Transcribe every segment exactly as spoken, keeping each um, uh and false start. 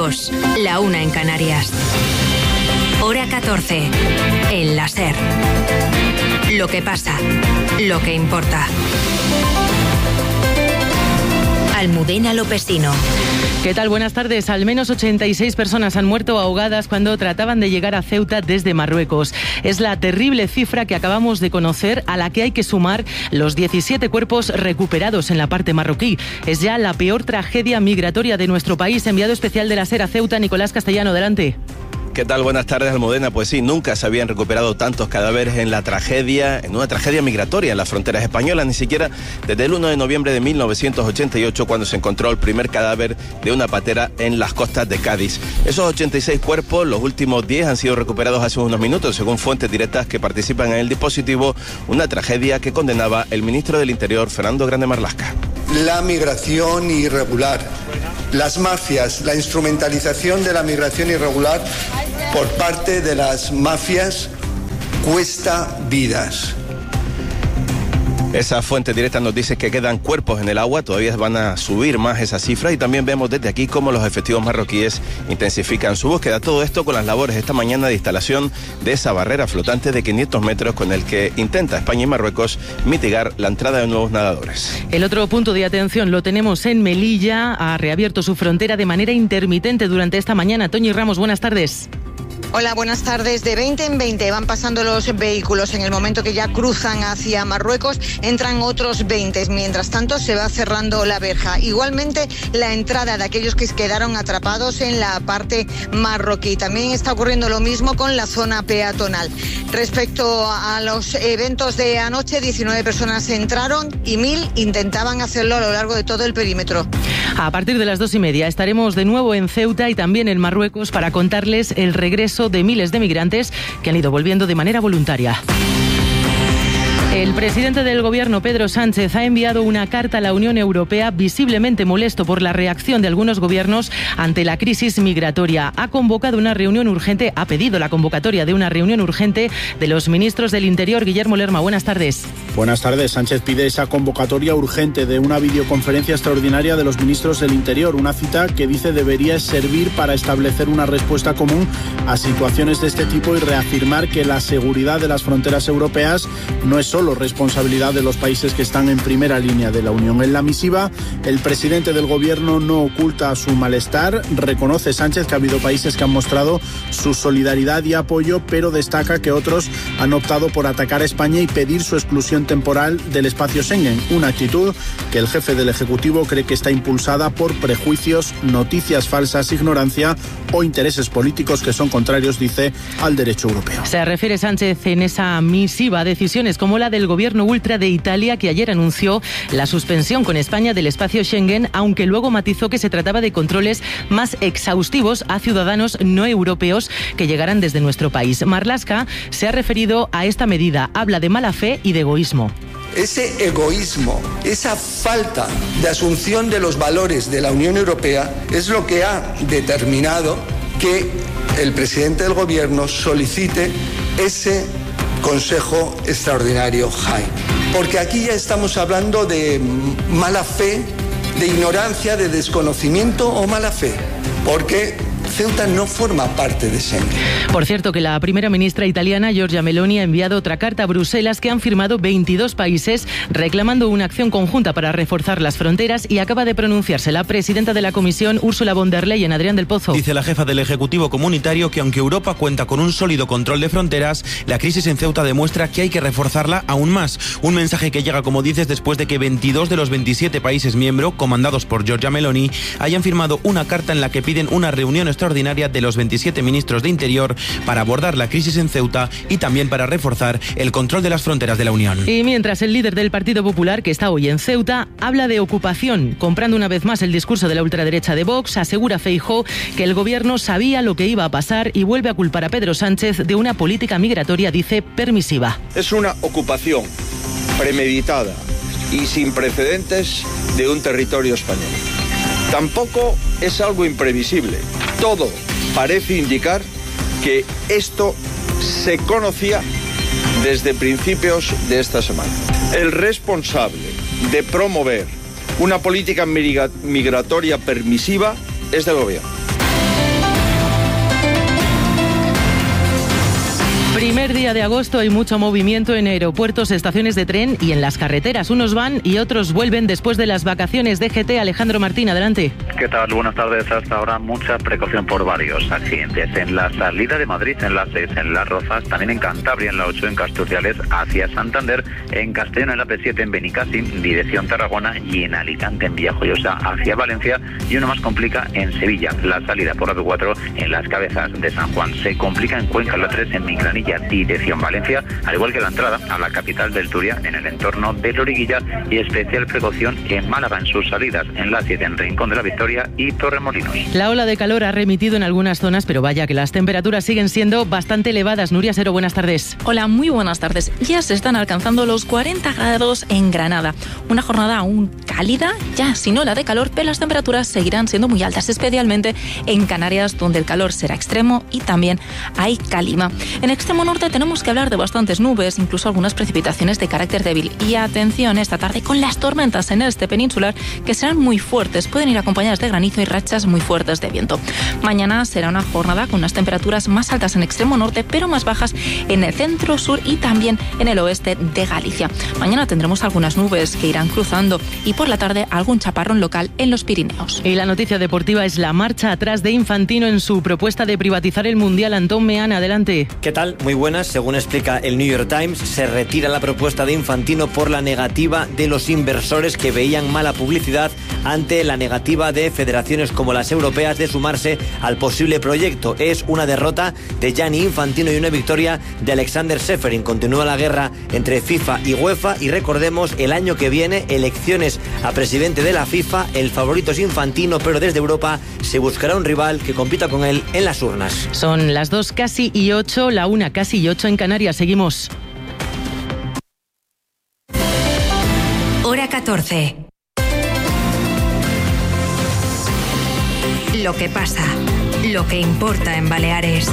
dos, la una en Canarias. Hora catorce, en la SER. Lo que pasa, lo que importa. Almudena Lopesino. ¿Qué tal? Buenas tardes. Al menos ochenta y seis personas han muerto ahogadas cuando trataban de llegar a Ceuta desde Marruecos. Es la terrible cifra que acabamos de conocer, a la que hay que sumar los diecisiete cuerpos recuperados en la parte marroquí. Es ya la peor tragedia migratoria de nuestro país. Enviado especial de la SER a Ceuta, Nicolás Castellano, adelante. ¿Qué tal? Buenas tardes, Almudena. Pues sí, nunca se habían recuperado tantos cadáveres en la tragedia, en una tragedia migratoria en las fronteras españolas, ni siquiera desde el uno de noviembre de mil novecientos ochenta y ocho, cuando se encontró el primer cadáver de una patera en las costas de Cádiz. Esos ochenta y seis cuerpos, los últimos diez han sido recuperados hace unos minutos, según fuentes directas que participan en el dispositivo, una tragedia que condenaba el ministro del Interior, Fernando Grande Marlaska. La migración irregular, las mafias, la instrumentalización de la migración irregular por parte de las mafias cuesta vidas. Esa fuente directa nos dice que quedan cuerpos en el agua, todavía van a subir más esa cifra, y también vemos desde aquí cómo los efectivos marroquíes intensifican su búsqueda. Todo esto con las labores esta mañana de instalación de esa barrera flotante de quinientos metros con el que intenta España y Marruecos mitigar la entrada de nuevos nadadores. El otro punto de atención lo tenemos en Melilla. Ha reabierto su frontera de manera intermitente durante esta mañana. Toñi Ramos, buenas tardes. Hola, buenas tardes. De veinte en veinte van pasando los vehículos. En el momento que ya cruzan hacia Marruecos, entran otros veinte. Mientras tanto, se va cerrando la verja. Igualmente, la entrada de aquellos que quedaron atrapados en la parte marroquí. También está ocurriendo lo mismo con la zona peatonal. Respecto a los eventos de anoche, diecinueve personas entraron y mil intentaban hacerlo a lo largo de todo el perímetro. A partir de las dos y media estaremos de nuevo en Ceuta y también en Marruecos para contarles el regreso de miles de migrantes que han ido volviendo de manera voluntaria. El presidente del Gobierno, Pedro Sánchez, ha enviado una carta a la Unión Europea visiblemente molesto por la reacción de algunos gobiernos ante la crisis migratoria. Ha convocado una reunión urgente, ha pedido la convocatoria de una reunión urgente de los ministros del Interior. Guillermo Lerma, buenas tardes. Buenas tardes. Sánchez pide esa convocatoria urgente de una videoconferencia extraordinaria de los ministros del Interior, una cita que dice debería servir para establecer una respuesta común a situaciones de este tipo y reafirmar que la seguridad de las fronteras europeas no es solo responsabilidad de los países que están en primera línea de la Unión. En la misiva, el presidente del Gobierno no oculta su malestar. Reconoce Sánchez que ha habido países que han mostrado su solidaridad y apoyo, pero destaca que otros han optado por atacar a España y pedir su exclusión temporal del espacio Schengen, una actitud que el jefe del Ejecutivo cree que está impulsada por prejuicios, noticias falsas, ignorancia o intereses políticos que son contrarios, dice, al derecho europeo. Se refiere Sánchez en esa misiva a decisiones como la del gobierno ultra de Italia, que ayer anunció la suspensión con España del espacio Schengen, aunque luego matizó que se trataba de controles más exhaustivos a ciudadanos no europeos que llegaran desde nuestro país. Marlaska se ha referido a esta medida, habla de mala fe y de egoísmo. Ese egoísmo, esa falta de asunción de los valores de la Unión Europea es lo que ha determinado que el presidente del Gobierno solicite ese Consejo Extraordinario J A I. Porque aquí ya estamos hablando de mala fe, de ignorancia, de desconocimiento o mala fe. Porque Ceuta no forma parte de Schengen. Por cierto, que la primera ministra italiana, Giorgia Meloni, ha enviado otra carta a Bruselas que han firmado veintidós países reclamando una acción conjunta para reforzar las fronteras, y acaba de pronunciarse la presidenta de la Comisión, Ursula von der Leyen. Adrián del Pozo. Dice la jefa del Ejecutivo Comunitario que aunque Europa cuenta con un sólido control de fronteras, la crisis en Ceuta demuestra que hay que reforzarla aún más. Un mensaje que llega, como dices, después de que veintidós de los veintisiete países miembros, comandados por Giorgia Meloni, hayan firmado una carta en la que piden una reunión extraordinaria de los veintisiete ministros de Interior para abordar la crisis en Ceuta y también para reforzar el control de las fronteras de la Unión. Y mientras, el líder del Partido Popular, que está hoy en Ceuta, habla de ocupación, comprando una vez más el discurso de la ultraderecha de Vox. Asegura Feijóo que el gobierno sabía lo que iba a pasar y vuelve a culpar a Pedro Sánchez de una política migratoria, dice, permisiva. Es una ocupación premeditada y sin precedentes de un territorio español. Tampoco es algo imprevisible. Todo parece indicar que esto se conocía desde principios de esta semana. El responsable de promover una política migratoria permisiva es del gobierno. Primer día de agosto, hay mucho movimiento en aeropuertos, estaciones de tren y en las carreteras. Unos van y otros vuelven después de las vacaciones de G T. Alejandro Martín, adelante. ¿Qué tal? Buenas tardes. Hasta ahora mucha precaución por varios accidentes. En la salida de Madrid, en la seis, en Las Rozas, también en Cantabria, en la ocho, en Casturciales, hacia Santander, en Castellón, en la P siete, en Benicàssim, dirección Tarragona, y en Alicante, en Villajoyosa, hacia Valencia, y uno más complica en Sevilla. La salida por la P cuatro, en Las Cabezas de San Juan. Se complica en Cuenca, en la tres, en Minglanilla, dirección Valencia, al igual que la entrada a la capital del Turia, en el entorno de Loriguilla, y especial precaución en Málaga, en sus salidas, en la siete, en Rincón de la Victoria y Torremolinos. La ola de calor ha remitido en algunas zonas, pero vaya que las temperaturas siguen siendo bastante elevadas. Nuria Sero, buenas tardes. Hola, muy buenas tardes. Ya se están alcanzando los cuarenta grados en Granada. Una jornada aún cálida, ya sin ola de calor, pero las temperaturas seguirán siendo muy altas, especialmente en Canarias, donde el calor será extremo y también hay calima. En extremo norte tenemos que hablar de bastantes nubes, incluso algunas precipitaciones de carácter débil. Y atención esta tarde con las tormentas en el este peninsular, que serán muy fuertes, pueden ir acompañadas de granizo y rachas muy fuertes de viento. Mañana será una jornada con unas temperaturas más altas en extremo norte, pero más bajas en el centro, sur y también en el oeste de Galicia. Mañana tendremos algunas nubes que irán cruzando y por la tarde algún chaparrón local en los Pirineos. Y la noticia deportiva es la marcha atrás de Infantino en su propuesta de privatizar el Mundial. Antón Meana, adelante. ¿Qué tal? Muy buenas. Según explica el New York Times, se retira la propuesta de Infantino por la negativa de los inversores, que veían mala publicidad ante la negativa de federaciones como las europeas de sumarse al posible proyecto. Es una derrota de Gianni Infantino y una victoria de Alexander Seferin. Continúa la guerra entre FIFA y UEFA y recordemos, el año que viene, elecciones a presidente de la FIFA. El favorito es Infantino, pero desde Europa se buscará un rival que compita con él en las urnas. Son las dos casi y ocho, la una casi y ocho en Canarias. Seguimos. Hora catorce. Lo que pasa, lo que importa en Baleares.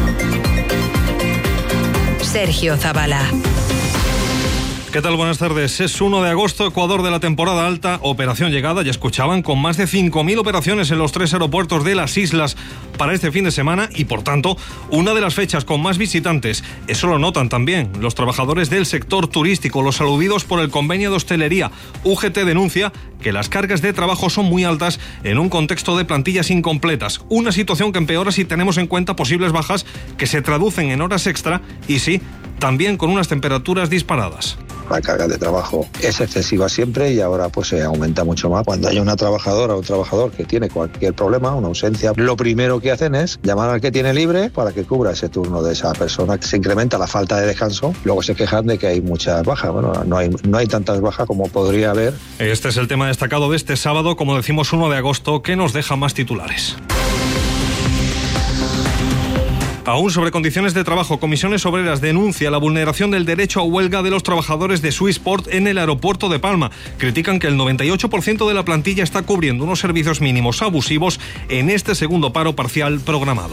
Sergio Zavala. ¿Qué tal? Buenas tardes. Es uno de agosto, Ecuador de la temporada alta, operación llegada, ya escuchaban, con más de cinco mil operaciones en los tres aeropuertos de las islas para este fin de semana y, por tanto, una de las fechas con más visitantes. Eso lo notan también los trabajadores del sector turístico, los aludidos por el convenio de hostelería. U G T denuncia que las cargas de trabajo son muy altas en un contexto de plantillas incompletas, una situación que empeora si tenemos en cuenta posibles bajas que se traducen en horas extra y sí, también con unas temperaturas disparadas. La carga de trabajo es excesiva siempre y ahora pues se aumenta mucho más. Cuando hay una trabajadora o un trabajador que tiene cualquier problema, una ausencia, lo primero que hacen es llamar al que tiene libre para que cubra ese turno de esa persona. Se incrementa la falta de descanso, luego se quejan de que hay muchas bajas. Bueno, no hay, no hay tantas bajas como podría haber. Este es el tema destacado de este sábado, como decimos, uno de agosto, que nos deja más titulares. Aún sobre condiciones de trabajo, Comisiones Obreras denuncia la vulneración del derecho a huelga de los trabajadores de Swissport en el aeropuerto de Palma. Critican que el noventa y ocho por ciento de la plantilla está cubriendo unos servicios mínimos abusivos en este segundo paro parcial programado.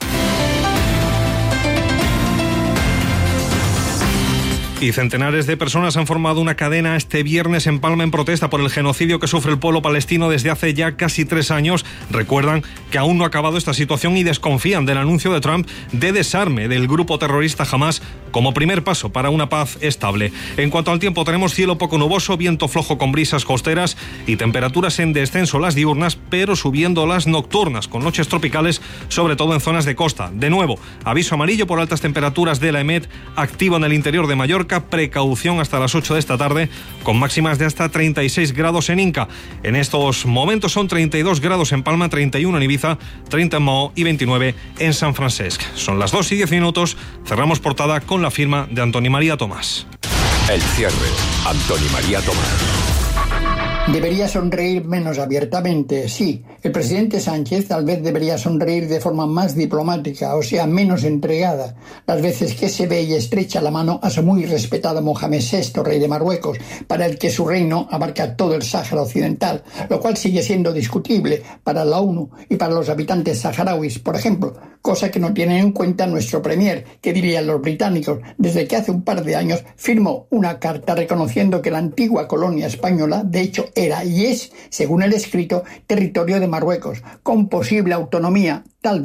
Y centenares de personas han formado una cadena este viernes en Palma en protesta por el genocidio que sufre el pueblo palestino desde hace ya casi tres años. Recuerdan que aún no ha acabado esta situación y desconfían del anuncio de Trump de desarme del grupo terrorista Hamás como primer paso para una paz estable. En cuanto al tiempo, tenemos cielo poco nuboso, viento flojo con brisas costeras y temperaturas en descenso las diurnas, pero subiendo las nocturnas, con noches tropicales, sobre todo en zonas de costa. De nuevo, aviso amarillo por altas temperaturas de la EMET, activo en el interior de Mallorca. Precaución hasta las ocho de esta tarde, con máximas de hasta treinta y seis grados en Inca. En estos momentos son treinta y dos grados en Palma, treinta y uno en Ibiza, treinta en Mahó y veintinueve en San Francesc. Son las dos y diez minutos. Cerramos portada con la firma de Antoni María Tomás. El cierre. Antoni María Tomás. Debería sonreír menos abiertamente, sí. El presidente Sánchez tal vez debería sonreír de forma más diplomática, o sea, menos entregada. Las veces que se ve y estrecha la mano a su muy respetado Mohamed sexto, rey de Marruecos, para el que su reino abarca todo el Sáhara Occidental, lo cual sigue siendo discutible para la ONU y para los habitantes saharauis, por ejemplo, cosa que no tienen en cuenta nuestro premier, que dirían los británicos, desde que hace un par de años firmó una carta reconociendo que la antigua colonia española, de hecho, era y es, según el escrito, territorio de Marruecos, con posible autonomía, tal vez,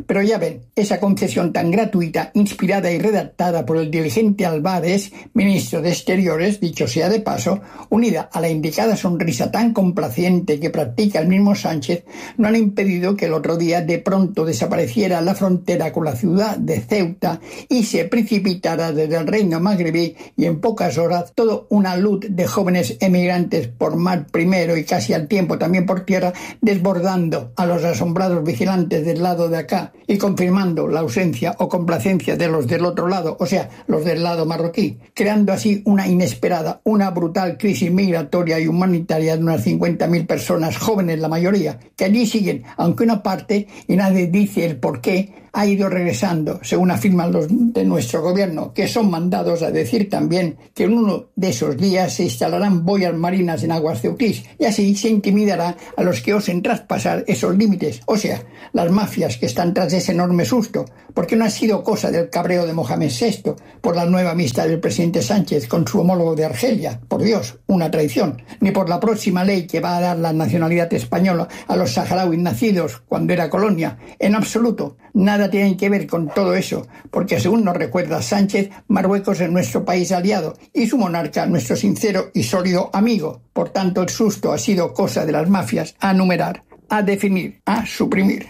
Pero ya ven, esa concesión tan gratuita, inspirada y redactada por el dirigente Álvarez, ministro de Exteriores, dicho sea de paso, unida a la indicada sonrisa tan complaciente que practica el mismo Sánchez, no han impedido que el otro día de pronto desapareciera la frontera con la ciudad de Ceuta y se precipitara desde el reino magrebí y en pocas horas todo una luz de jóvenes emigrantes por mar primero y casi al tiempo también por tierra, desbordando a los asombrados vigilantes del lado de acá y confirmando la ausencia o complacencia de los del otro lado, o sea, los del lado marroquí, creando así una inesperada, una brutal crisis migratoria y humanitaria de unas cincuenta mil personas, jóvenes la mayoría, que allí siguen, aunque una parte, y nadie dice el por qué, ha ido regresando, según afirman los de nuestro gobierno, que son mandados a decir también que en uno de esos días se instalarán boyas marinas en aguas ceutís y así se intimidará a los que osen traspasar esos límites, o sea, las mafias que están tras ese enorme susto, porque no ha sido cosa del cabreo de Mohamed sexto por la nueva amistad del presidente Sánchez con su homólogo de Argelia, por Dios, una traición, ni por la próxima ley que va a dar la nacionalidad española a los saharauis nacidos cuando era colonia, en absoluto, nada tienen que ver con todo eso, porque según nos recuerda Sánchez, Marruecos es nuestro país aliado y su monarca nuestro sincero y sólido amigo. Por tanto, el susto ha sido cosa de las mafias a numerar, a definir, a suprimir.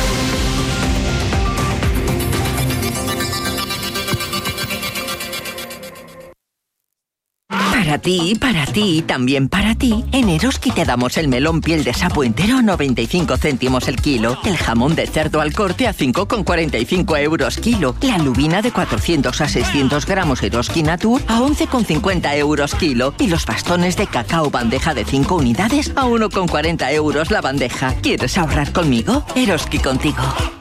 Para ti, para ti y también para ti, en Eroski te damos el melón piel de sapo entero a noventa y cinco céntimos el kilo, el jamón de cerdo al corte a cinco con cuarenta y cinco euros kilo, la lubina de cuatrocientos a seiscientos gramos Eroski Natur a once con cincuenta euros kilo y los bastones de cacao bandeja de cinco unidades a uno con cuarenta euros la bandeja. ¿Quieres ahorrar conmigo? Eroski contigo.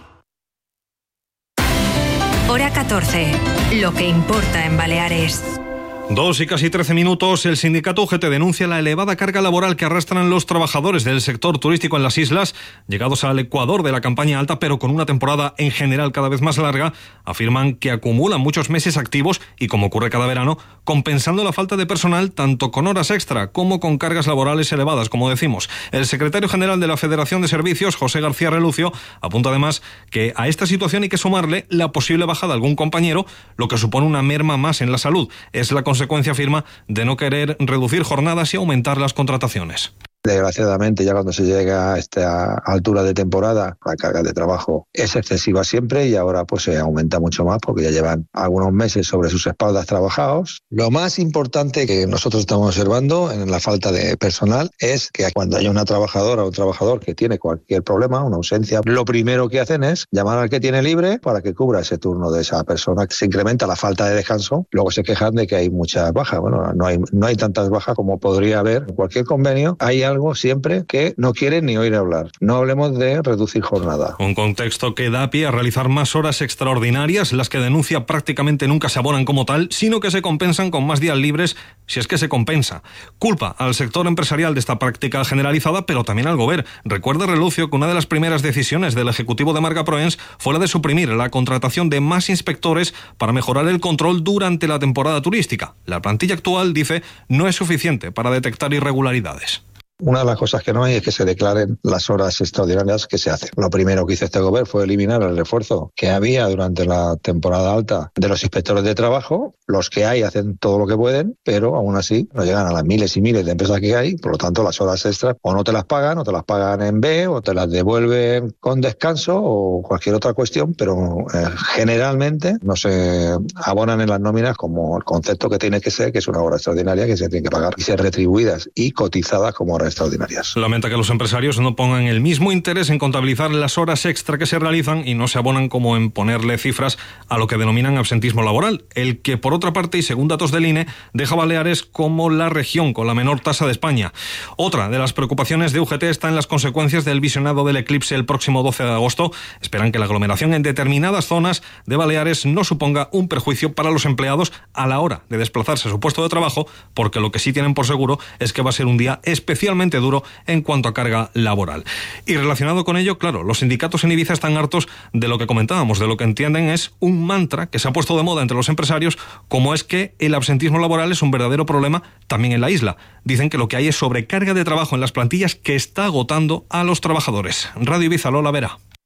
Hora catorce. Lo que importa en Baleares. Dos y casi trece minutos, el sindicato U G T denuncia la elevada carga laboral que arrastran los trabajadores del sector turístico en las islas, llegados al ecuador de la campaña alta, pero con una temporada en general cada vez más larga. Afirman que acumulan muchos meses activos y, como ocurre cada verano, compensando la falta de personal tanto con horas extra como con cargas laborales elevadas, como decimos. El secretario general de la Federación de Servicios, José García Relucio, apunta además que a esta situación hay que sumarle la posible baja de algún compañero, lo que supone una merma más en la salud. Es la consecuencia, afirma, de no querer reducir jornadas y aumentar las contrataciones. Desgraciadamente, ya cuando se llega a esta altura de temporada, la carga de trabajo es excesiva siempre y ahora pues se aumenta mucho más porque ya llevan algunos meses sobre sus espaldas trabajados. Lo más importante que nosotros estamos observando en la falta de personal es que cuando haya una trabajadora o un trabajador que tiene cualquier problema, una ausencia, lo primero que hacen es llamar al que tiene libre para que cubra ese turno de esa persona. Se incrementa la falta de descanso, luego se quejan de que hay muchas bajas. Bueno, no hay, no hay tantas bajas como podría haber en cualquier convenio. Hay algo siempre que no quieren ni oír hablar. No hablemos de reducir jornada. Un contexto que da pie a realizar más horas extraordinarias, las que denuncia prácticamente nunca se abonan como tal, sino que se compensan con más días libres, si es que se compensa. Culpa al sector empresarial de esta práctica generalizada, pero también al Gobierno. Recuerda Relucio que una de las primeras decisiones del Ejecutivo de Marga Proens fue la de suprimir la contratación de más inspectores para mejorar el control durante la temporada turística. La plantilla actual, dice, no es suficiente para detectar irregularidades. Una de las cosas que no hay es que se declaren las horas extraordinarias que se hacen. Lo primero que hizo este gobierno fue eliminar el refuerzo que había durante la temporada alta de los inspectores de trabajo. Los que hay hacen todo lo que pueden, pero aún así no llegan a las miles y miles de empresas que hay. Por lo tanto, las horas extras o no te las pagan, o te las pagan en B, o te las devuelven con descanso o cualquier otra cuestión, pero eh, generalmente no se abonan en las nóminas como el concepto que tiene que ser, que es una hora extraordinaria que se tiene que pagar y ser retribuidas y cotizadas como horas extraordinarias. Lamenta que los empresarios no pongan el mismo interés en contabilizar las horas extra que se realizan y no se abonan como en ponerle cifras a lo que denominan absentismo laboral, el que por otra parte, y según datos del I N E, deja Baleares como la región con la menor tasa de España. Otra de las preocupaciones de U G T está en las consecuencias del visionado del eclipse el próximo doce de agosto. Esperan que la aglomeración en determinadas zonas de Baleares no suponga un perjuicio para los empleados a la hora de desplazarse a su puesto de trabajo, porque lo que sí tienen por seguro es que va a ser un día especialmente duro en cuanto a carga laboral. Y relacionado con ello, claro, los sindicatos en Ibiza están hartos de lo que comentábamos, de lo que entienden es un mantra que se ha puesto de moda entre los empresarios, como es que el absentismo laboral es un verdadero problema también en la isla. Dicen que lo que hay es sobrecarga de trabajo en las plantillas que está agotando a los trabajadores. Radio Ibiza, Lola Vera.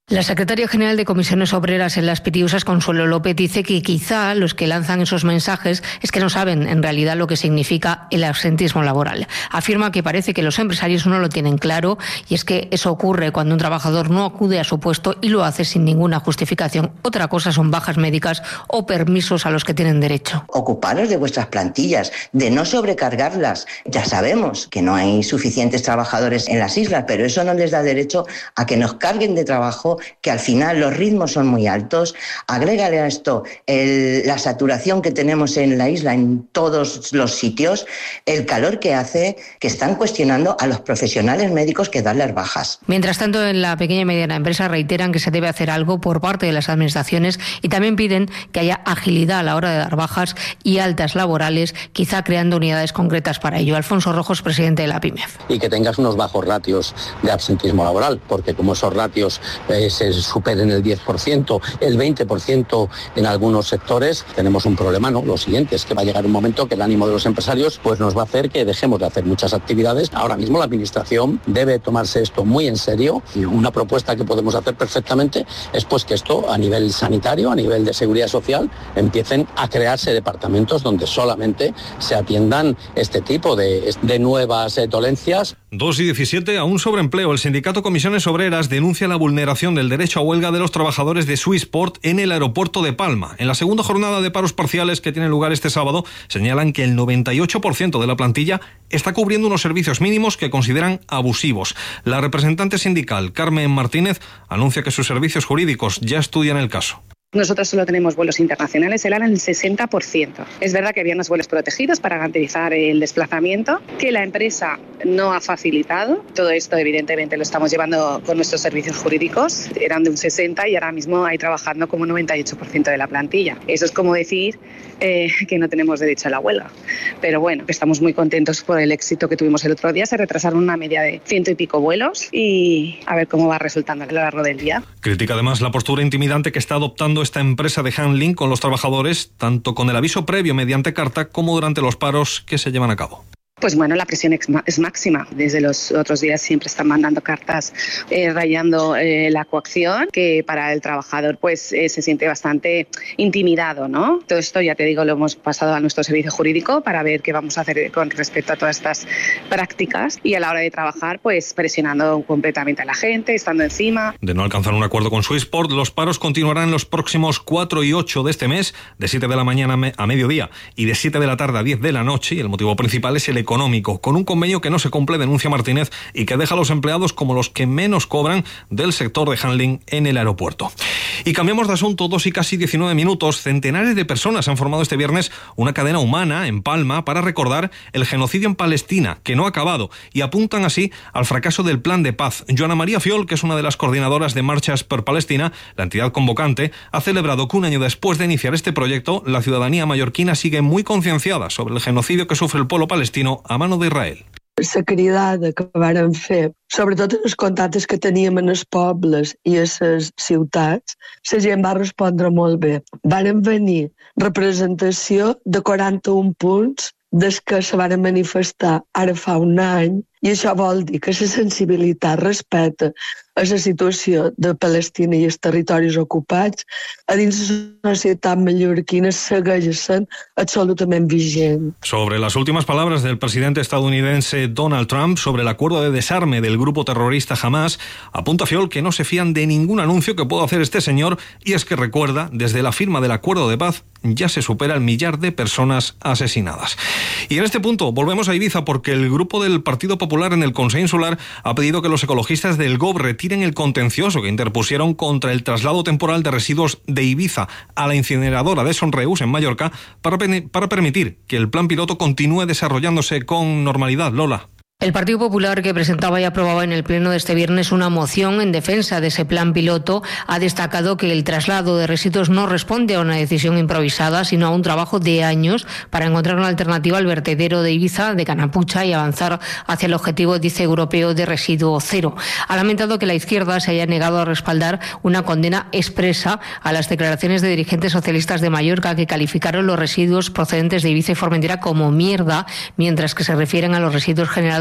La secretaria general de Comisiones Obreras en las Pitiusas, Consuelo López, dice que quizá los que lanzan esos mensajes es que no saben en realidad lo que significa el absentismo laboral. Afirma que parece que los empresarios no lo tienen claro, y es que eso ocurre cuando un trabajador no acude a su puesto y lo hace sin ninguna justificación. Otra cosa son bajas médicas o permisos a los que tienen derecho. Ocuparos de vuestras plantillas, de no sobrecargarlas. Ya sabemos que no hay suficientes trabajadores en las islas, pero eso no les da derecho a que nos carguen de trabajo, que al final los ritmos son muy altos. Agrégale a esto el, la saturación que tenemos en la isla en todos los sitios, el calor que hace, que están cuestionando a los profesionales médicos que dan las bajas. Mientras tanto, en la pequeña y mediana empresa reiteran que se debe hacer algo por parte de las administraciones y también piden que haya agilidad a la hora de dar bajas y altas laborales, quizá creando unidades concretas para ello. Alfonso Rojos, presidente de la PYMEF. Y que tengas unos bajos ratios de absentismo laboral, porque como esos ratios eh, se superen el diez por ciento, el veinte por ciento en algunos sectores, tenemos un problema, ¿no? Lo siguiente es que va a llegar un momento que el ánimo de los empresarios pues nos va a hacer que dejemos de hacer muchas actividades. Ahora mismo la administración debe tomarse esto muy en serio, y una propuesta que podemos hacer perfectamente es pues que esto a nivel sanitario, a nivel de seguridad social, empiecen a crearse departamentos donde solamente se atiendan este tipo de, de nuevas eh, dolencias. dos y diecisiete, aún sobre empleo. El sindicato Comisiones Obreras denuncia la vulneración del derecho a huelga de los trabajadores de Swissport en el aeropuerto de Palma. En la segunda jornada de paros parciales que tiene lugar este sábado, señalan que el noventa y ocho por ciento de la plantilla está cubriendo unos servicios mínimos que consideran abusivos. La representante sindical, Carmen Martínez, anuncia que sus servicios jurídicos ya estudian el caso. Nosotros solo tenemos vuelos internacionales, eran el sesenta por ciento. Es verdad que había unos vuelos protegidos para garantizar el desplazamiento, que la empresa no ha facilitado. Todo esto evidentemente lo estamos llevando con nuestros servicios jurídicos. Eran de un sesenta y ahora mismo hay trabajando como noventa y ocho por ciento de la plantilla. Eso es como decir eh, que no tenemos derecho a la huelga. Pero bueno, estamos muy contentos por el éxito que tuvimos el otro día. Se retrasaron una media de ciento y pico vuelos y a ver cómo va resultando a lo largo del día. Critica además la postura intimidante que está adoptando esta empresa de handling con los trabajadores, tanto con el aviso previo mediante carta como durante los paros que se llevan a cabo. Pues bueno, la presión es máxima. Desde los otros días siempre están mandando cartas eh, rayando eh, la coacción, que para el trabajador pues eh, se siente bastante intimidado, ¿no? Todo esto, ya te digo, lo hemos pasado a nuestro servicio jurídico para ver qué vamos a hacer con respecto a todas estas prácticas, y a la hora de trabajar pues presionando completamente a la gente, estando encima. De no alcanzar un acuerdo con Swissport, los paros continuarán los próximos cuatro y ocho de este mes, de siete de la mañana a mediodía y de siete de la tarde a diez de la noche, y el motivo principal es el económico, con un convenio que no se cumple, denuncia Martínez, y que deja a los empleados como los que menos cobran del sector de handling en el aeropuerto. Y cambiamos de asunto, dos y casi diecinueve minutos. Centenares de personas han formado este viernes una cadena humana en Palma para recordar el genocidio en Palestina, que no ha acabado, y apuntan así al fracaso del plan de paz. Joana María Fiol, que es una de las coordinadoras de Marchas per Palestina, la entidad convocante, ha celebrado que un año después de iniciar este proyecto, la ciudadanía mallorquina sigue muy concienciada sobre el genocidio que sufre el pueblo palestino a mano d'Israel. La cridada que vàrem fer, sobretot en els contactes que teníem en els pobles i a les ciutats, la gent va respondre molt bé. Varen venir representació de quaranta-un punts des que se van manifestar ara fa un any, i això vol dir que la sensibilitat respecte a la situació de Palestina i els territoris ocupats a dins la societat mallorquina segueix sent absolutament vigent. Sobre las últimas palabras del presidente estadounidense Donald Trump sobre el acuerdo de desarme del grupo terrorista Hamas, apunta Fiol que no se fían de ningún anuncio que pueda hacer este señor, y es que recuerda, desde la firma del acuerdo de paz ya se supera el millar de personas asesinadas. Y en este punto volvemos a Ibiza, porque el grupo del Partido Popular en el Consell Insular ha pedido que los ecologistas del G O B retiren el contencioso que interpusieron contra el traslado temporal de residuos de Ibiza a la incineradora de Son Reus en Mallorca para, para permitir que el plan piloto continúe desarrollándose con normalidad. Lola. El Partido Popular, que presentaba y aprobaba en el pleno de este viernes una moción en defensa de ese plan piloto, ha destacado que el traslado de residuos no responde a una decisión improvisada, sino a un trabajo de años para encontrar una alternativa al vertedero de Ibiza, de Canapucha, y avanzar hacia el objetivo, dice, europeo de residuo cero. Ha lamentado que la izquierda se haya negado a respaldar una condena expresa a las declaraciones de dirigentes socialistas de Mallorca, que calificaron los residuos procedentes de Ibiza y Formentera como mierda, mientras que se refieren a los residuos generados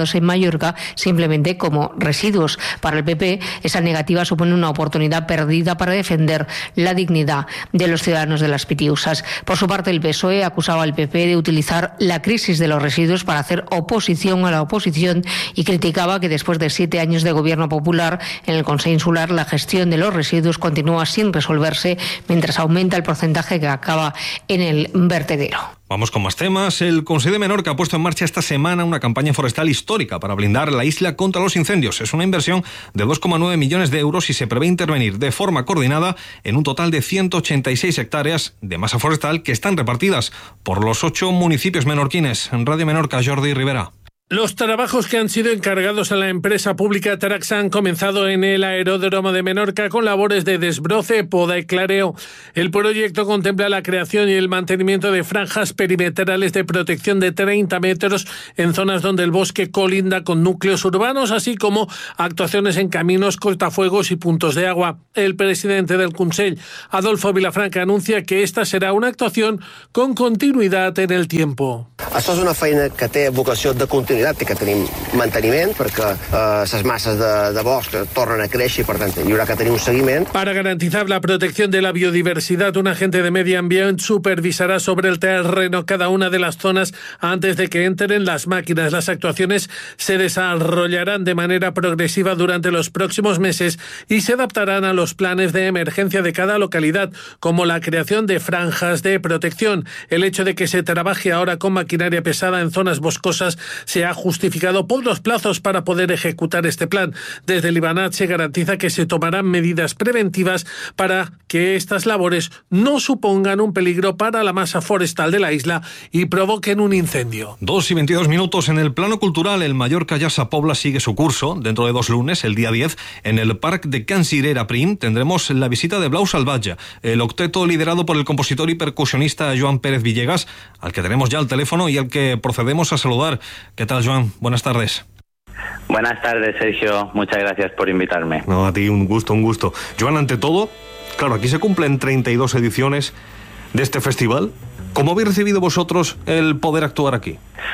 depositados en Mallorca simplemente como residuos. Para el P P, esa negativa supone una oportunidad perdida para defender la dignidad de los ciudadanos de las Pitiusas. Por su parte, el P S O E acusaba al P P de utilizar la crisis de los residuos para hacer oposición a la oposición y criticaba que después de siete años de gobierno popular en el Consell Insular, la gestión de los residuos continúa sin resolverse mientras aumenta el porcentaje que acaba en el vertedero. Vamos con más temas. El Consell de Menorca ha puesto en marcha esta semana una campaña forestal histórica para blindar la isla contra los incendios. Es una inversión de dos coma nueve millones de euros y se prevé intervenir de forma coordinada en un total de ciento ochenta y seis hectáreas de masa forestal que están repartidas por los ocho municipios menorquines. En Radio Menorca, Jordi Rivera. Los trabajos que han sido encargados a la empresa pública Traxa han comenzado en el aeródromo de Menorca con labores de desbroce, poda y clareo. El proyecto contempla la creación y el mantenimiento de franjas perimetrales de protección de treinta metros en zonas donde el bosque colinda con núcleos urbanos, así como actuaciones en caminos, cortafuegos y puntos de agua. El presidente del Consell, Adolfo Vilafranca, anuncia que esta será una actuación con continuidad en el tiempo. Això és una feina que té vocació de continuïtat i que tenim manteniment perquè eh, les masses de, de bosc tornen a créixer i per tant hi haurà que tenir un seguiment. Para garantizar la protección de la biodiversidad, un agente de medio ambiente supervisará sobre el terreno cada una de las zonas antes de que entren las máquinas. Las actuaciones se desarrollarán de manera progresiva durante los próximos meses y se adaptarán a los planes de emergencia de cada localidad, como la creación de franjas de protección. El hecho de que se trabaje ahora con maquinaria pesada en zonas boscosas se ha justificado por los plazos para poder ejecutar este plan. Desde el Ibanat se garantiza que se tomarán medidas preventivas para que estas labores no supongan un peligro para la masa forestal de la isla y provoquen un incendio. Dos y veintidós minutos. En el plano cultural, el Mallorca Jazz a Pobla sigue su curso. Dentro de dos lunes, el día diez, en el Parc de Can Cirera Prim, tendremos la visita de Blau Salvatge, el octeto liderado por el compositor y percusionista Joan Pérez Villegas, al que tenemos ya al teléfono y al que procedemos a saludar. ¿Qué tal, Joan? Buenas tardes. Buenas tardes, Sergio. Muchas gracias por invitarme. No, a ti un gusto, un gusto. Joan, ante todo, claro, aquí se cumplen treinta y dos ediciones de este festival. ¿Cómo habéis recibido vosotros el poder actuar aquí?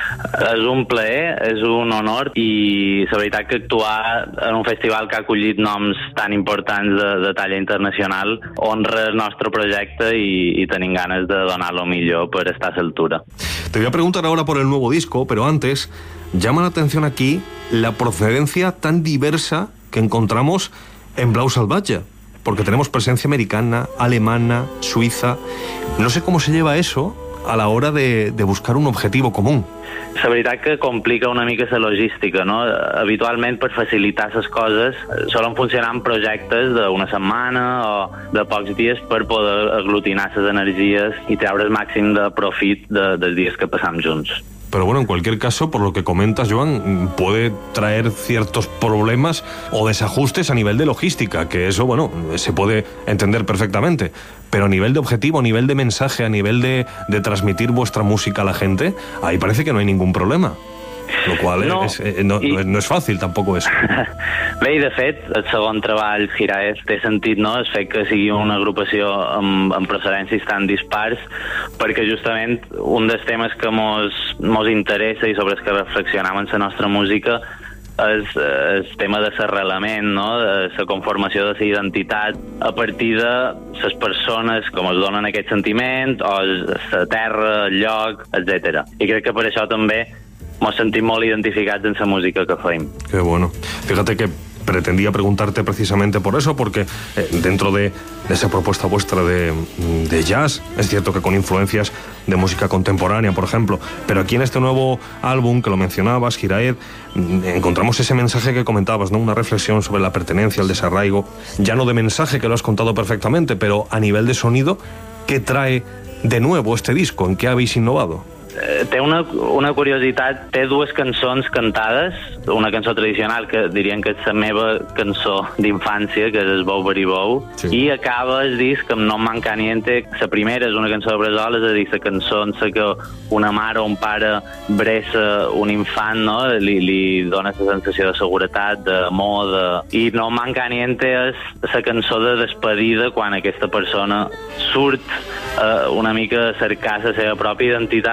És un plaer, és un honor i la veritat que actuar en un festival que ha acollit noms tan importants de, de talla internacional honra el nostre projecte i, i tenim ganes de donar lo millor per estar a l'altura. Te voy a preguntar ahora por el nuevo disco, pero antes llama la atención aquí la procedencia tan diversa que encontramos en Blau Salvatge, porque tenemos presencia americana, alemana, suiza. No sé cómo se lleva eso a la hora de, de buscar un objetivo común. La veritat que complica una mica la logística, no? Habitualment, per facilitar les coses, solen funcionar en projectes d'una setmana o de pocs dies per poder aglutinar les energies i treure el màxim de profit de, dels dies que passam junts. Pero bueno, en cualquier caso, por lo que comentas, Joan, puede traer ciertos problemas o desajustes a nivel de logística, que eso, bueno, se puede entender perfectamente. Pero a nivel de objetivo, a nivel de mensaje, a nivel de, de transmitir vuestra música a la gente, ahí parece que no hay ningún problema. Lo qual no, és, és, no, i... no és fàcil, tampoc és. Bé, i de fet, el segon treball, Giraez, té sentit, no?, el fet que sigui una agrupació amb, amb procedències tan dispars, perquè justament un dels temes que mos, mos interessa i sobre els que reflexionam en la nostra música és el tema de l'arrelament, no?, de la conformació de la identitat a partir de les persones com es donen aquest sentiment, o la terra, el lloc, etcètera. I crec que per això també nos sentim molt identificats en la música que fem. Qué bueno. Fíjate que pretendía preguntarte precisamente por eso, porque eh, dentro de, de esa propuesta vuestra de, de jazz, es cierto que con influencias de música contemporánea, por ejemplo, pero aquí en este nuevo álbum, que lo mencionabas, Giraed, encontramos ese mensaje que comentabas, ¿no? Una reflexión sobre la pertenencia, el desarraigo, ya no de mensaje, que lo has contado perfectamente, pero a nivel de sonido, ¿qué trae de nuevo este disco? ¿En qué habéis innovado? Té una, una curiositat, té dues cançons cantades, una cançó tradicional que dirien que és la meva cançó d'infància, que és el Bou Verí Bou, sí. I acaba el disc amb No Manca Niente. La primera és una cançó de bressol, és a dir, la cançó en la que una mare o un pare bressa un infant, no? li, li dona la sensació de seguretat, d'amor, de... i No Manca Niente és la cançó de despedida quan aquesta persona surt eh, una mica a cercar la seva pròpia identitat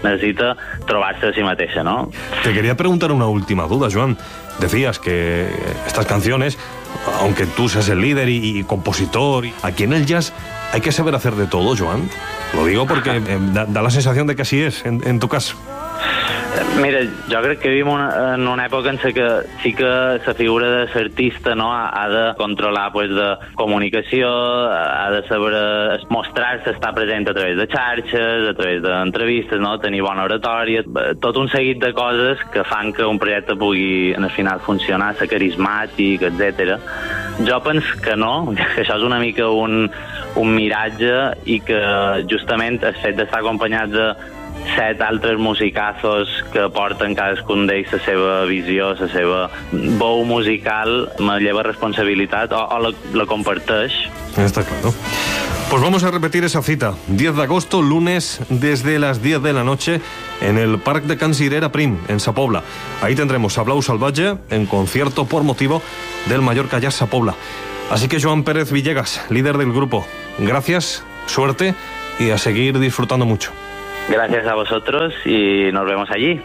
necessita trobar-se a si mateixa, ¿no? Te quería preguntar una última duda, Joan. Decías que estas canciones, aunque tú seas el líder y, y compositor, aquí en el jazz hay que saber hacer de todo, Joan. Lo digo porque eh, da, da la sensación de que así es en, en tu caso. Mira, jo crec que vivim una, en una època en la que sí que la figura de l'artista, no, ha, ha de controlar pues, de comunicació, ha de saber mostrar-se, estar present a través de xarxes, a través d'entrevistes, no, tenir bona oratòria, tot un seguit de coses que fan que un projecte pugui al final funcionar, ser carismàtic, etcètera. Jo penso que no, que això és una mica un, un miratge i que justament el fet d'estar acompanyats de set altres musicazos que porten cadascun d'ells la seva visió, la seva veu musical, me lleva responsabilitat o, o la, la comparteix. Está claro. Pues vamos a repetir esa cita. diez de agosto, lunes, desde las diez de la noche, en el Parc de Can Cirera Prim, en Sa Pobla. Ahí tendremos a Blau Salvatge en concierto por motivo del Mallorca Jazz Sa Pobla. Así que Joan Pérez Villegas, líder del grupo, gracias, suerte y a seguir disfrutando mucho. Gracias a vosotros y nos vemos allí.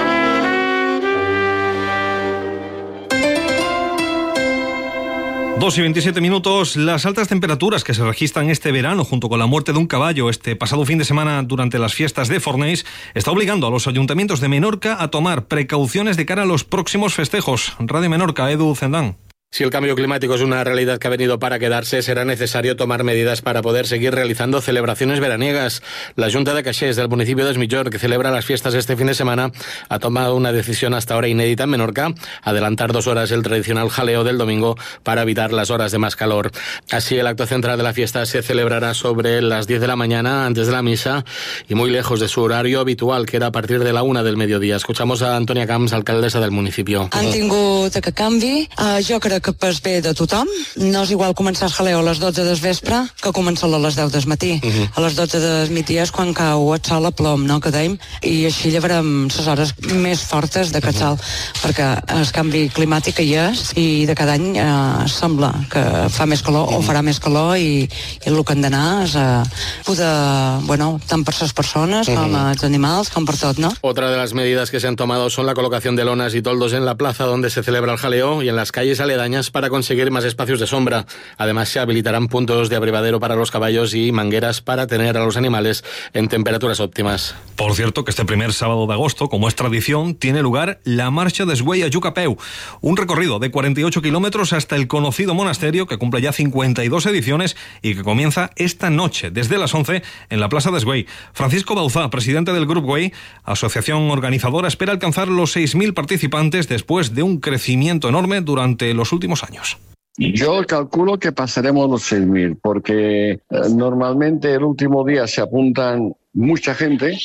Dos y veintisiete minutos. Las altas temperaturas que se registran este verano junto con la muerte de un caballo este pasado fin de semana durante las fiestas de Fornells está obligando a los ayuntamientos de Menorca a tomar precauciones de cara a los próximos festejos. Radio Menorca, Edu Zendán. Si el cambio climático es una realidad que ha venido para quedarse, será necesario tomar medidas para poder seguir realizando celebraciones veraniegas. La Junta de Caixés del municipio de Es Migjorn, que celebra las fiestas este fin de semana, ha tomado una decisión hasta ahora inédita en Menorca: adelantar dos horas el tradicional jaleo del domingo para evitar las horas de más calor. Así, el acto central de la fiesta se celebrará sobre las diez de la mañana, antes de la misa, y muy lejos de su horario habitual, que era a partir de la una del mediodía. Escuchamos a Antònia Camps, alcaldessa del municipio. Han tingut aquest canvi. Uh, jo crec que per bé de tothom. No és igual començar el jaleo a les dotze del vespre que començar-lo a les deu del matí. Uh -huh. A les dotze del matí és quan cau el sol a plom, no, que dèiem, i així llevarem les hores més fortes d'aquest sol, uh -huh. perquè el canvi climàtic hi és i de cada any eh, sembla que fa més calor, uh -huh. o farà més calor, i, i el que hem d'anar és a poder, bueno, tant per les persones, uh -huh. com els animals, com per tot, no? Otra de las medidas que se han tomado son la colocación de lonas y toldos en la plaza donde se celebra el jaleo y en las calles aledañas para conseguir más espacios de sombra. Además, se habilitarán puntos de abrevadero para los caballos y mangueras para tener a los animales en temperaturas óptimas. Por cierto, que este primer sábado de agosto, como es tradición, tiene lugar la Marcha de Güell a Yucapeu, un recorrido de cuarenta y ocho kilómetros hasta el conocido monasterio, que cumple ya cincuenta y dos ediciones y que comienza esta noche, desde las once, en la Plaza de Güell. Francisco Bauzá, presidente del Grup Güell, asociación organizadora, espera alcanzar los seis mil participantes después de un crecimiento enorme durante los últimos años. Yo calculo que pasaremos los seis mil, porque eh, normalmente el último día se apuntan mucha gente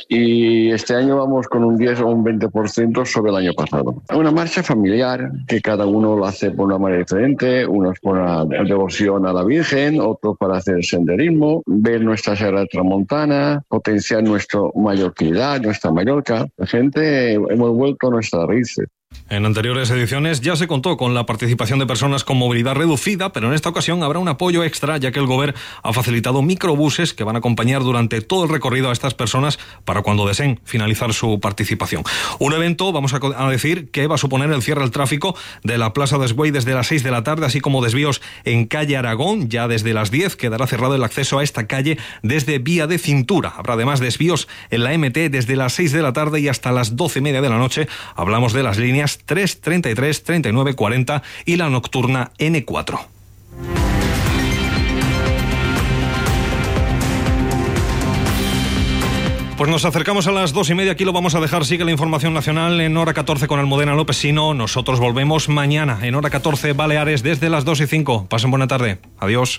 y este año vamos con un diez o un veinte por ciento sobre el año pasado. Una marcha familiar que cada uno lo hace por una manera diferente, unos por una devoción a la Virgen, otros para hacer senderismo, ver nuestra Sagrada Tramontana, potenciar nuestra mallorquidad, nuestra Mallorca. La gente hemos vuelto a nuestras raíces. En anteriores ediciones ya se contó con la participación de personas con movilidad reducida, pero en esta ocasión habrá un apoyo extra, ya que el Gobierno ha facilitado microbuses que van a acompañar durante todo el recorrido a estas personas para cuando deseen finalizar su participación. Un evento, vamos a decir, que va a suponer el cierre del tráfico de la Plaza de Güell desde las seis de la tarde, así como desvíos en calle Aragón. Ya desde las diez quedará cerrado el acceso a esta calle desde Vía de Cintura. Habrá además desvíos en la eme te desde las seis de la tarde y hasta las doce y media de la noche. Hablamos de las líneas tres, treinta y tres, treinta y nueve, cuarenta y la nocturna ene cuatro. Pues nos acercamos a las dos y media, aquí lo vamos a dejar. Sigue la información nacional en hora catorce con Almudena Lopesino. Nosotros volvemos mañana en hora catorce Baleares desde las dos y cinco. Pasen buena tarde. Adiós.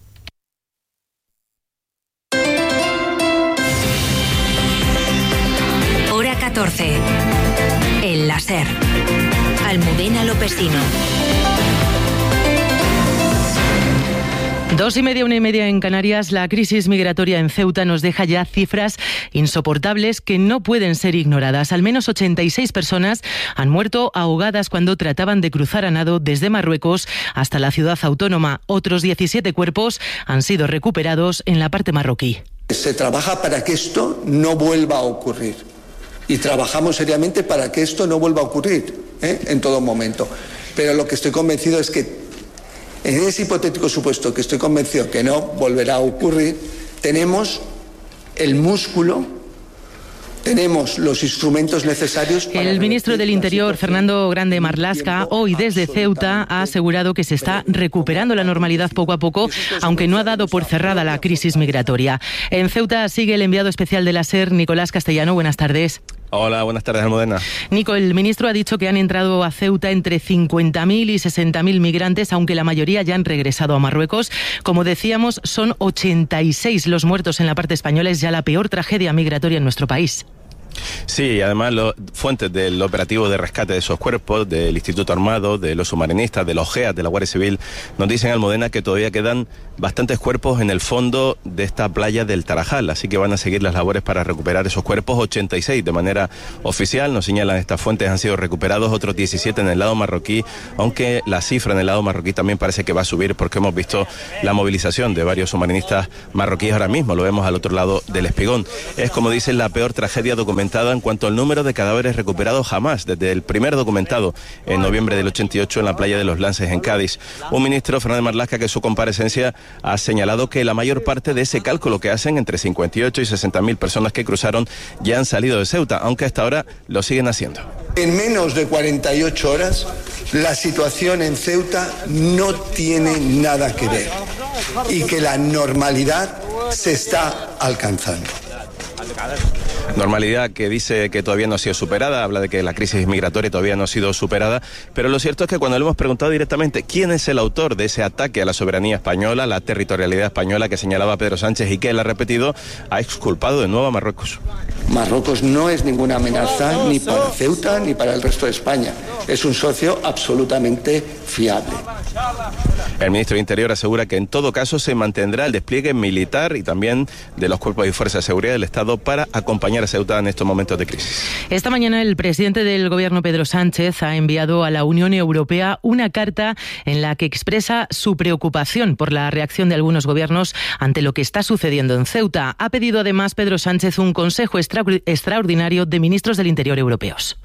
Hora catorce. El láser. Almudena Lopesino. Dos y media, una y media en Canarias. La crisis migratoria en Ceuta nos deja ya cifras insoportables que no pueden ser ignoradas. Al menos ochenta y seis personas han muerto ahogadas cuando trataban de cruzar a nado desde Marruecos hasta la ciudad autónoma. Otros diecisiete cuerpos han sido recuperados en la parte marroquí. Se trabaja para que esto no vuelva a ocurrir y trabajamos seriamente para que esto no vuelva a ocurrir, ¿eh? en todo momento. Pero lo que estoy convencido es que en ese hipotético supuesto que estoy convencido que no volverá a ocurrir, tenemos el músculo, tenemos los instrumentos necesarios. Para el ministro del Interior, Fernando Grande Marlaska, hoy desde Ceuta ha asegurado que se está recuperando la normalidad poco a poco, aunque no ha dado por cerrada la crisis migratoria. En Ceuta sigue el enviado especial de la SER, Nicolás Castellano. Buenas tardes. Hola, buenas tardes, Almudena. Nico, el ministro ha dicho que han entrado a Ceuta entre cincuenta mil y sesenta mil migrantes, aunque la mayoría ya han regresado a Marruecos. Como decíamos, son ochenta y seis los muertos en la parte española. Es ya la peor tragedia migratoria en nuestro país. Sí, además los fuentes del operativo de rescate de esos cuerpos, del Instituto Armado, de los submarinistas, de los G E A, de la Guardia Civil, nos dicen, Almudena, que todavía quedan bastantes cuerpos en el fondo de esta playa del Tarajal, así que van a seguir las labores para recuperar esos cuerpos. Ochenta y seis de manera oficial, nos señalan estas fuentes, han sido recuperados, otros diecisiete en el lado marroquí, aunque la cifra en el lado marroquí también parece que va a subir porque hemos visto la movilización de varios submarinistas marroquíes ahora mismo, lo vemos al otro lado del Espigón. Es, como dicen, la peor tragedia documentada en cuanto al número de cadáveres recuperados jamás, desde el primer documentado en noviembre del ochenta y ocho en la playa de los Lances en Cádiz. Un ministro, Fernando Marlaska, que en su comparecencia ha señalado que la mayor parte de ese cálculo que hacen, entre cincuenta y ocho y sesenta mil personas que cruzaron, ya han salido de Ceuta, aunque hasta ahora lo siguen haciendo. En menos de cuarenta y ocho horas, la situación en Ceuta no tiene nada que ver y que la normalidad se está alcanzando. Normalidad que dice que todavía no ha sido superada, habla de que la crisis migratoria todavía no ha sido superada, pero lo cierto es que cuando le hemos preguntado directamente quién es el autor de ese ataque a la soberanía española, la territorialidad española que señalaba Pedro Sánchez y que él ha repetido, ha exculpado de nuevo a Marruecos. Marruecos no es ninguna amenaza ni para Ceuta ni para el resto de España. Es un socio absolutamente fiable. El ministro de Interior asegura que en todo caso se mantendrá el despliegue militar y también de los cuerpos y fuerzas de seguridad del Estado para acompañar a Ceuta en estos momentos de crisis. Esta mañana el presidente del Gobierno, Pedro Sánchez, ha enviado a la Unión Europea una carta en la que expresa su preocupación por la reacción de algunos gobiernos ante lo que está sucediendo en Ceuta. Ha pedido además Pedro Sánchez un consejo extra- extraordinario de ministros del Interior europeos.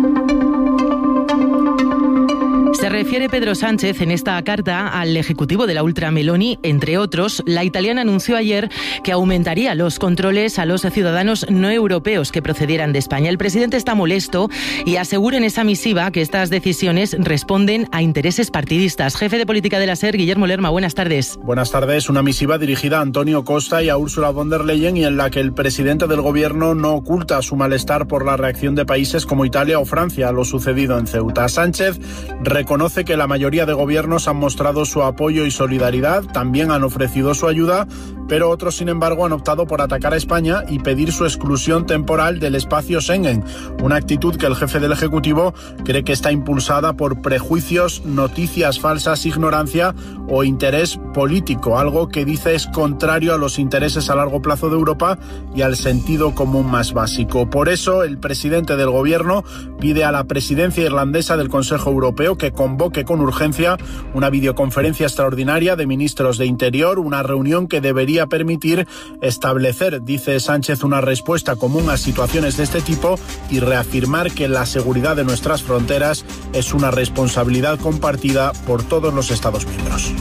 Se refiere Pedro Sánchez en esta carta al ejecutivo de la ultra Meloni. Entre otros, la italiana anunció ayer que aumentaría los controles a los ciudadanos no europeos que procedieran de España. El presidente está molesto y asegura en esa misiva que estas decisiones responden a intereses partidistas. Jefe de política de la SER, Guillermo Lerma, buenas tardes. Buenas tardes. Una misiva dirigida a Antonio Costa y a Ursula von der Leyen y en la que el presidente del gobierno no oculta su malestar por la reacción de países como Italia o Francia a lo sucedido en Ceuta. Sánchez reconoce Reconoce que la mayoría de gobiernos han mostrado su apoyo y solidaridad, también han ofrecido su ayuda, pero otros, sin embargo, han optado por atacar a España y pedir su exclusión temporal del espacio Schengen, una actitud que el jefe del Ejecutivo cree que está impulsada por prejuicios, noticias falsas, ignorancia o interés político, algo que dice es contrario a los intereses a largo plazo de Europa y al sentido común más básico. Por eso, el presidente del Gobierno pide a la presidencia irlandesa del Consejo Europeo que convoque con urgencia una videoconferencia extraordinaria de ministros de Interior, una reunión que debería permitir establecer, dice Sánchez, una respuesta común a situaciones de este tipo y reafirmar que la seguridad de nuestras fronteras es una responsabilidad compartida por todos los Estados miembros.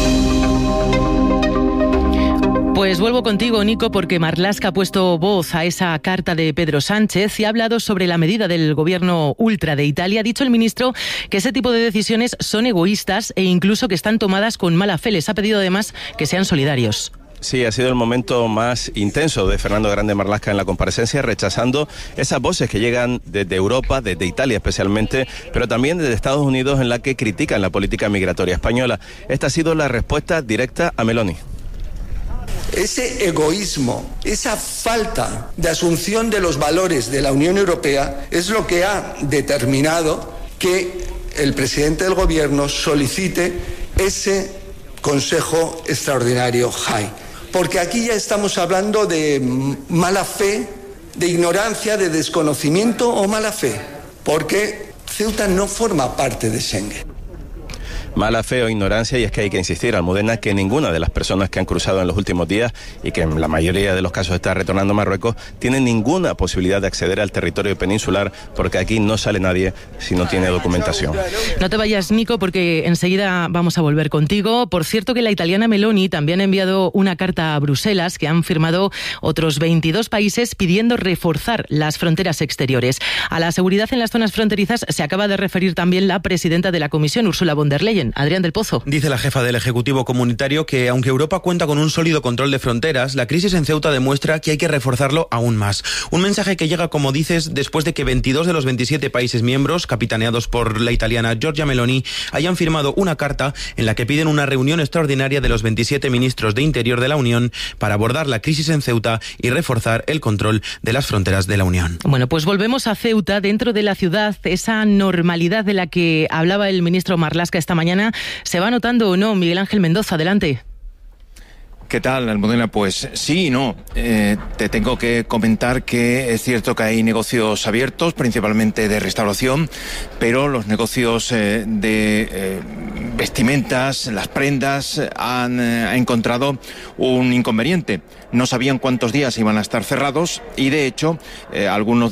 Pues vuelvo contigo, Nico, porque Marlaska ha puesto voz a esa carta de Pedro Sánchez y ha hablado sobre la medida del gobierno ultra de Italia. Ha dicho el ministro que ese tipo de decisiones son egoístas e incluso que están tomadas con mala fe. Les ha pedido además que sean solidarios. Sí, ha sido el momento más intenso de Fernando Grande Marlaska en la comparecencia, rechazando esas voces que llegan desde Europa, desde Italia especialmente, pero también desde Estados Unidos, en la que critican la política migratoria española. Esta ha sido la respuesta directa a Meloni. Ese egoísmo, esa falta de asunción de los valores de la Unión Europea es lo que ha determinado que el presidente del Gobierno solicite ese Consejo Extraordinario J A I. Porque aquí ya estamos hablando de mala fe, de ignorancia, de desconocimiento o mala fe. Porque Ceuta no forma parte de Schengen. mala fe o ignorancia, y es que hay que insistir, Almudena, que ninguna de las personas que han cruzado en los últimos días, y que en la mayoría de los casos está retornando a Marruecos, tienen ninguna posibilidad de acceder al territorio peninsular, porque aquí no sale nadie si no tiene documentación. No te vayas, Nico, porque enseguida vamos a volver contigo. Por cierto, que la italiana Meloni también ha enviado una carta a Bruselas que han firmado otros veintidós países pidiendo reforzar las fronteras exteriores. A la seguridad en las zonas fronterizas se acaba de referir también la presidenta de la Comisión, Ursula von der Leyen. Adrián del Pozo. Dice la jefa del Ejecutivo Comunitario que, aunque Europa cuenta con un sólido control de fronteras, la crisis en Ceuta demuestra que hay que reforzarlo aún más. Un mensaje que llega, como dices, después de que veintidós de los veintisiete países miembros, capitaneados por la italiana Giorgia Meloni, hayan firmado una carta en la que piden una reunión extraordinaria de los veintisiete ministros de Interior de la Unión para abordar la crisis en Ceuta y reforzar el control de las fronteras de la Unión. Bueno, pues volvemos a Ceuta. Dentro de la ciudad, esa normalidad de la que hablaba el ministro Marlaska esta mañana, ¿se va notando o no? Miguel Ángel Mendoza, adelante. ¿Qué tal, Almudena? Pues sí y no. Eh, te tengo que comentar que es cierto que hay negocios abiertos, principalmente de restauración, pero los negocios eh, de eh, vestimentas, las prendas, han eh, encontrado un inconveniente. No sabían cuántos días iban a estar cerrados y, de hecho, eh, algunos